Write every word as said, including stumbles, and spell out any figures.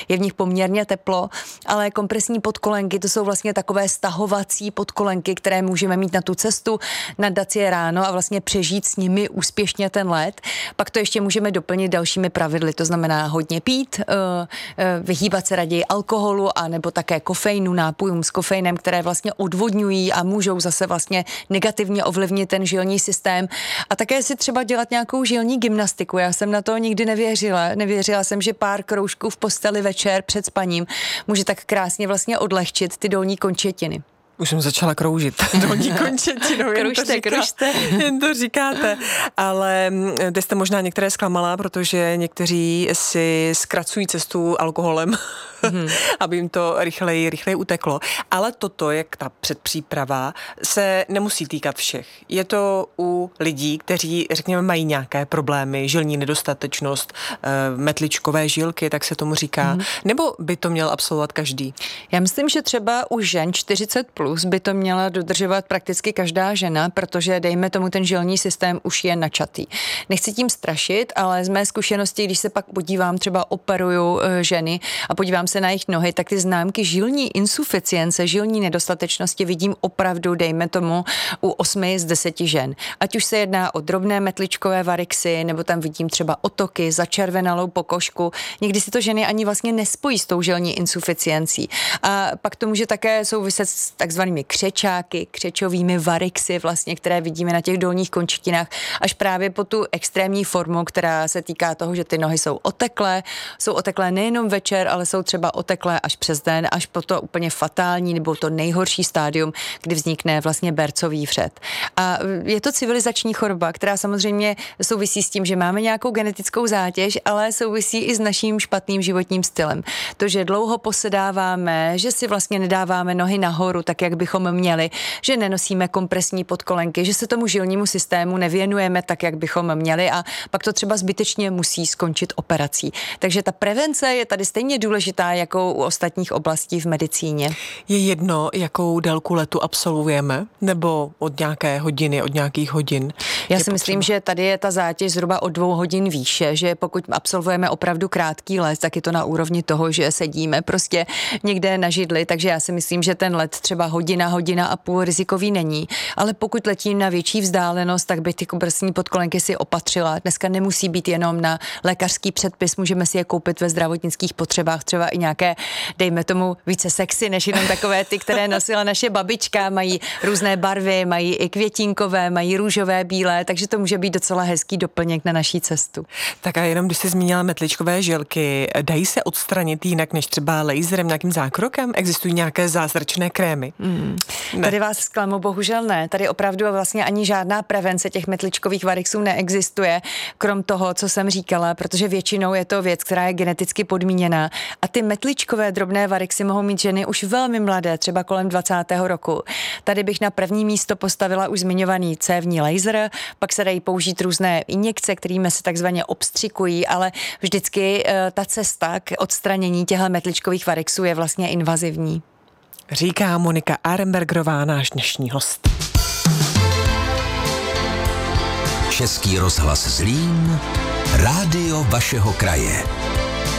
je v nich poměrně teplo, ale kompresní podkolenky, to jsou vlastně takové stahovací podkolenky, které můžeme mít na tu cestu, nadat si je ráno a vlastně přežít s nimi úspěšně ten let. Pak to ještě můžeme doplnit dalšími pravidly, to znamená hodně pít, vyhýbat se raději alkoholu a nebo také kofeinu, nápojům s kofeinem, které vlastně odvodňují a můžou zase vlastně negativně ovlivnit ten žilní systém. A také si třeba dělat nějakou žilní gymnastiku. Já jsem na to nikdy nevěřila. Nevěřila jsem, že pár kroužků v posteli večer před spaním může tak krásně vlastně odlehčit ty dolní končetiny. Už jsem začala kroužit dolní končetinou, jen, kružte, to kružte. jen to říkáte. Ale ty jste možná některé zklamala, protože někteří si zkracují cestu alkoholem, hmm. aby jim to rychleji, rychleji uteklo. Ale toto, jak ta předpříprava, se nemusí týkat všech. Je to u lidí, kteří, řekněme, mají nějaké problémy, žilní nedostatečnost, metličkové žilky, tak se tomu říká. Hmm. Nebo by to měl absolvovat každý? Já myslím, že třeba u žen čtyřicet plus by to měla dodržovat prakticky každá žena, protože dejme tomu ten žilní systém už je načatý. Nechci tím strašit, ale z mé zkušenosti, když se pak podívám, třeba operuju ženy a podívám se na jejich nohy, tak ty známky žilní insuficience, žilní nedostatečnosti vidím opravdu, dejme tomu, u osmi z deseti žen. Ať už se jedná o drobné metličkové varixy, nebo tam vidím třeba otoky, začervenalou pokožku. Někdy si to ženy ani vlastně nespojí s tou žilní insuficiencí. A pak to může také souviset s takzvanými křečáky, křečovými varixy, vlastně, které vidíme na těch dolních končetinách, až právě po tu extrémní formu, která se týká toho, že ty nohy jsou oteklé, jsou oteklé nejenom večer, ale jsou třeba oteklé až přes den, až po to úplně fatální nebo to nejhorší stádium, kdy vznikne vlastně bercový vřed. A je to civilizační choroba, která samozřejmě souvisí s tím, že máme nějakou genetickou zátěž, ale souvisí i s naším špatným životním stylem. To, že dlouho posedáváme, že si vlastně nedáváme nohy nahoru, tak jak bychom měli, že nenosíme kompresní podkolenky, že se tomu žilnímu systému nevěnujeme tak, jak bychom měli a pak to třeba zbytečně musí skončit operací. Takže ta prevence je tady stejně důležitá jako u ostatních oblastí v medicíně. Je jedno, jakou délku letu absolvujeme, nebo od nějaké hodiny, od nějakých hodin? Já si myslím, že tady je ta zátěž zhruba od dvou hodin výše, že pokud absolvujeme opravdu krátký let, tak je to na úrovni toho, že sedíme prostě někde na židli, takže já si myslím, že ten let třeba hodina, hodina a půl rizikový není, ale pokud letím na větší vzdálenost, tak by ty kompresní podkolenky si opatřila. Dneska nemusí být jenom na lékařský předpis, můžeme si je koupit ve zdravotnických potřebách, třeba i nějaké, dejme tomu, více sexy, než jenom takové ty, které nosila naše babička, mají různé barvy, mají i květinkové, mají růžové, bílé, takže to může být docela hezký doplněk na naší cestu. Tak a jenom když jsi zmínila metličkové žilky, dají se odstranit jinak než třeba laserem, nějakým zákrokem? Existují nějaké zázračné krémy? Hmm. Tady vás zklamu, bohužel ne. Tady opravdu vlastně ani žádná prevence těch metličkových varixů neexistuje, krom toho, co jsem říkala, protože většinou je to věc, která je geneticky podmíněná. A ty metličkové drobné varixy mohou mít ženy už velmi mladé, třeba kolem dvacátého roku. Tady bych na první místo postavila už zmiňovaný cévní laser, pak se dají použít různé injekce, kterými se takzvaně obstřikují, ale vždycky e, ta cesta k odstranění těchto metličkových varixů je vlastně invazivní. Říká Monika Arenbergerová, náš dnešní host. Český rozhlas Zlín, rádio vašeho kraje.